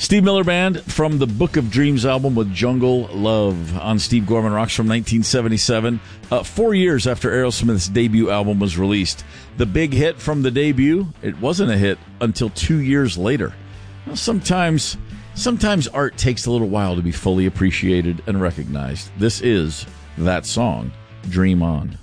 Steve Miller Band from the Book of Dreams album with Jungle Love on Steve Gorman Rocks from 1977, 4 years after Aerosmith's debut album was released. The big hit from the debut, it wasn't a hit until 2 years later. Well, sometimes art takes a little while to be fully appreciated and recognized. This is that song, Dream On.